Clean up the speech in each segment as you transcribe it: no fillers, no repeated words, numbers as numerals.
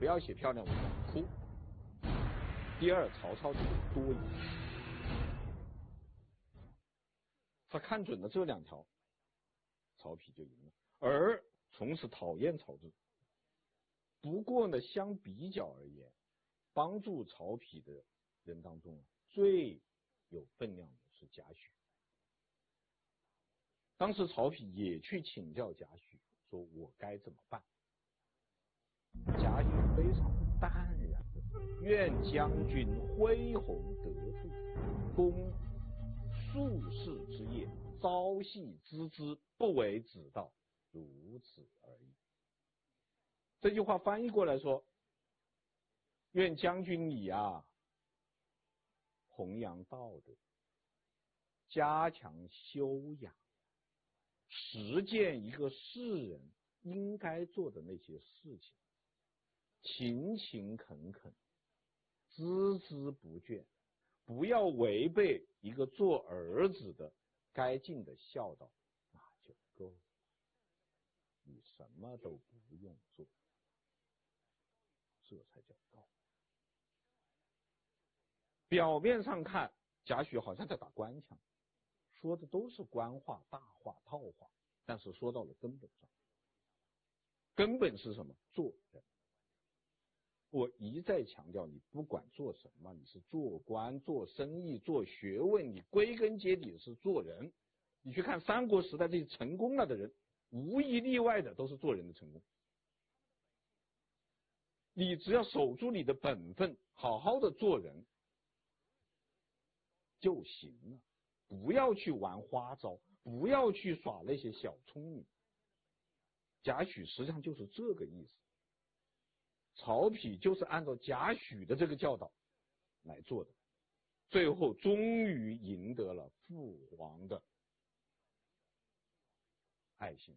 要写漂亮文章，哭。第二，曹操多疑，他看准了这2条，曹丕就赢了，而从此讨厌曹植。不过呢，相比较而言，帮助曹丕的人当中最有分量的是贾诩。当时曹丕也去请教贾诩，说我该怎么办？贾诩非常淡然的说：愿将军恢弘得度，公数世之业，朝夕孜孜，不为子道，如此而已。这句话翻译过来说，愿将军你弘扬道德，加强修养，实践一个士人应该做的那些事情，勤勤恳恳，孜孜不倦，不要违背一个做儿子的该尽的孝道，那就够了。你什么都不用做，这才叫道。表面上看，贾诩好像在打官腔，说的都是官话、大话、套话，但是说到了根本上，根本是什么？做人。我一再强调，你不管做什么，你是做官、做生意、做学问，你归根结底是做人。你去看三国时代这些成功了的人，无一例外的都是做人的成功。你只要守住你的本分，好好的做人就行了，不要去玩花招，不要去耍那些小聪明。贾诩实际上就是这个意思。曹丕就是按照贾诩的这个教导来做的，最后终于赢得了父皇的爱心，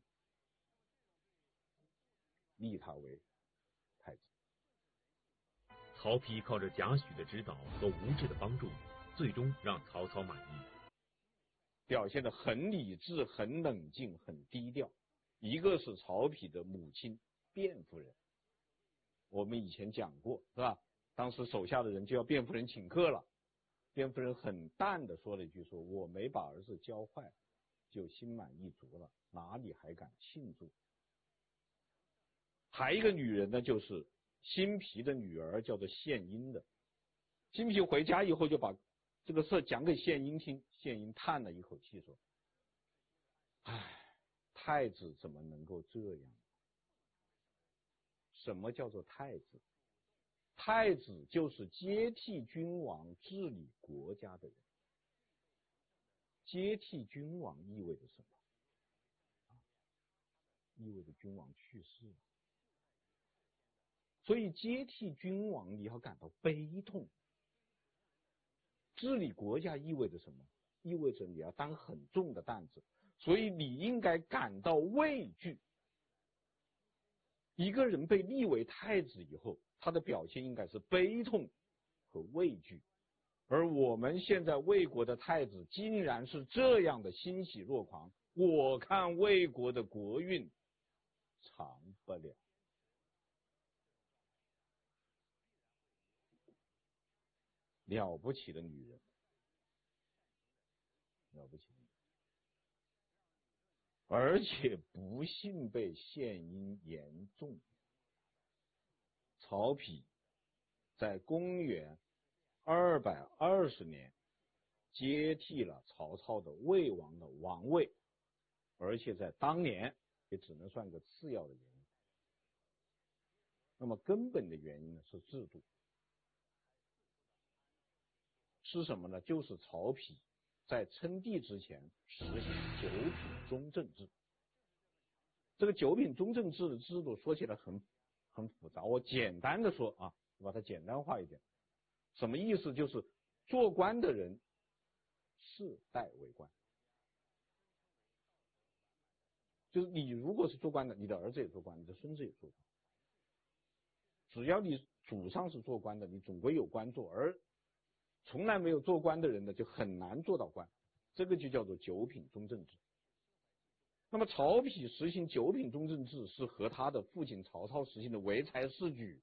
立他为太子。 曹丕靠着贾诩的指导和吴质的帮助，最终让曹操满意， 表现得很理智、很冷静、很低调。一个是曹丕的母亲卞夫人，我们以前讲过是吧？当时手下的人就要卞夫人请客了，卞夫人很淡的说了一句，说我没把儿子教坏就心满意足了，哪里还敢庆祝。还一个女人呢，就是辛毗的女儿，叫做献殷的。辛毗回家以后就把这个事讲给献殷听，献殷叹了一口气说，唉，太子怎么能够这样？什么叫做太子？太子就是接替君王治理国家的人。接替君王意味着什么？意味着君王去世了。所以接替君王你要感到悲痛。治理国家意味着什么？意味着你要担很重的担子，所以你应该感到畏惧。一个人被立为太子以后，他的表现应该是悲痛和畏惧。而我们现在魏国的太子竟然是这样的欣喜若狂，我看魏国的国运长不了。了不起的女人，了不起的女人，而且不幸被献殷言中。曹丕在公元220年接替了曹操的魏王的王位，而且在当年也只能算个次要的原因。那么根本的原因呢，是制度。是什么呢？就是曹丕在称帝之前实行九品中正制。这个九品中正制的制度说起来很复杂，我简单的说把它简单化一点。什么意思？就是做官的人世代为官，就是你如果是做官的，你的儿子也做官，你的孙子也做官。只要你祖上是做官的，你总归有官做，而从来没有做官的人呢，就很难做到官。这个就叫做九品中正制。那么曹丕实行九品中正制，是和他的父亲曹操实行的唯才是举